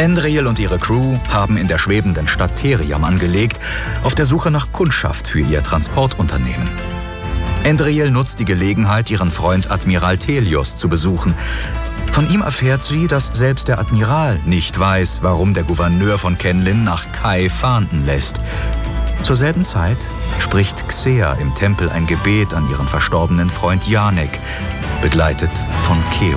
Endril und ihre Crew haben in der schwebenden Stadt Theriam angelegt, auf der Suche nach Kundschaft für ihr Transportunternehmen. Endril nutzt die Gelegenheit, ihren Freund Admiral Thelios zu besuchen. Von ihm erfährt sie, dass selbst der Admiral nicht weiß, warum der Gouverneur von Kenlin nach Kai fahnden lässt. Zur selben Zeit spricht Xea im Tempel ein Gebet an ihren verstorbenen Freund Janek, begleitet von Keru.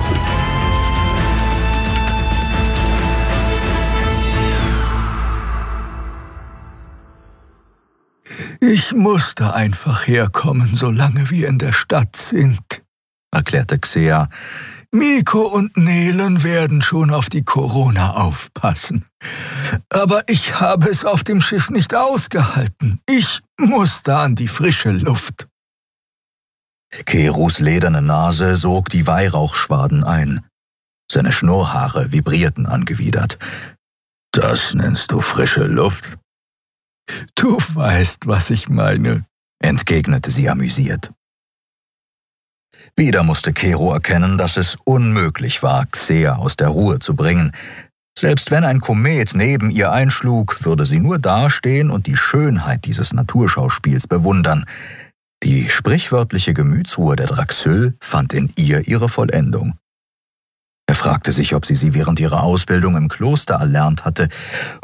»Ich musste einfach herkommen, solange wir in der Stadt sind«, erklärte Xea. »Miko und Nelen werden schon auf die Corona aufpassen. Aber ich habe es auf dem Schiff nicht ausgehalten. Ich musste an die frische Luft.« Kerus lederne Nase sog die Weihrauchschwaden ein. Seine Schnurrhaare vibrierten angewidert. »Das nennst du frische Luft?« »Du weißt, was ich meine«, entgegnete sie amüsiert. Wieder musste Keru erkennen, dass es unmöglich war, Xea aus der Ruhe zu bringen. Selbst wenn ein Komet neben ihr einschlug, würde sie nur dastehen und die Schönheit dieses Naturschauspiels bewundern. Die sprichwörtliche Gemütsruhe der Draxyl fand in ihr ihre Vollendung. Er fragte sich, ob sie während ihrer Ausbildung im Kloster erlernt hatte